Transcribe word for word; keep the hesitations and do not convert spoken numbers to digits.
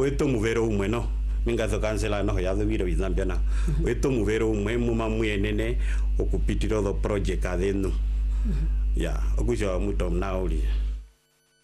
weto muvero umwe no mingazo kansela no ya thubiro bizambiana weto muvero umwe muma mwenene okupitira the project adeno ya okuja muto nauli